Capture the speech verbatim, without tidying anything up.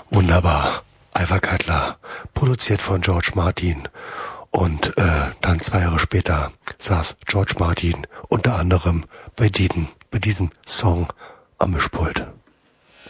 Wunderbar. Ivor Cutler, produziert von George Martin. Und äh, dann zwei Jahre später saß George Martin unter anderem bei, diesen, bei diesem Song am Mischpult.